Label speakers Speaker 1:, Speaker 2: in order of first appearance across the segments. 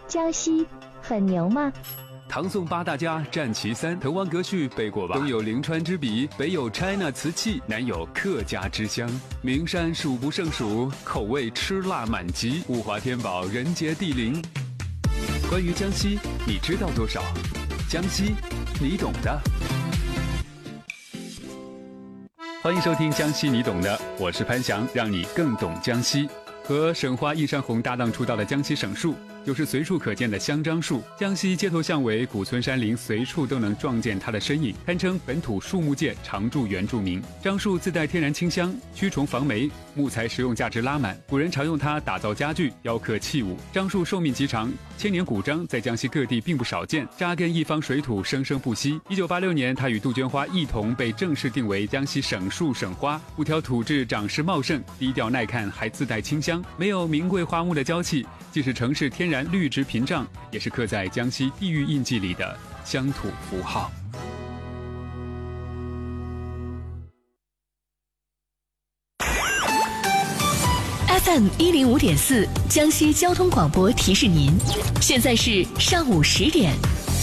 Speaker 1: 江西很牛吗？
Speaker 2: 唐宋八大家占其三，滕王阁序背过吧？东有临川之笔，北有 China 瓷器，南有客家之乡，名山数不胜数，口味吃辣满级，物华天宝，人杰地灵。关于江西，你知道多少？江西，你懂的。欢迎收听《江西你懂的》，我是潘翔，让你更懂江西。和省花映山红搭档出道的江西省树，就是随处可见的香樟树。江西街头巷尾、古村山林，随处都能撞见它的身影，堪称本土树木界常驻原住民。樟树自带天然清香，驱虫防霉，木材实用价值拉满。古人常用它打造家具、雕刻器物。樟树寿命极长，千年古樟在江西各地并不少见，扎根一方水土，生生不息。1986年，它与杜鹃花一同被正式定为江西省树省花。木条土质长势茂盛，低调耐看，还自带清香。没有名贵花木的娇气，既是城市天然绿植屏障，也是刻在江西地域印记里的乡土符号。
Speaker 3: FM 105.4江西交通广播提示您，现在是上午10点。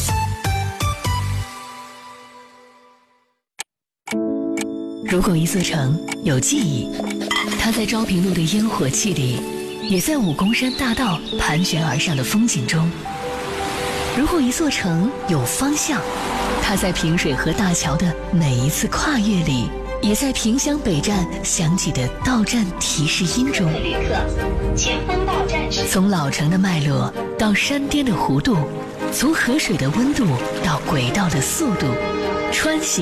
Speaker 3: 如果一座城有记忆，它在昭平路的烟火气里，也在武功山大道盘旋而上的风景中；如果一座城有方向，它在平水河大桥的每一次跨越里，也在萍乡北站响起的到站提示音中。
Speaker 4: 旅客，前方到站时。
Speaker 3: 从老城的脉络到山巅的弧度，从河水的温度到轨道的速度，穿行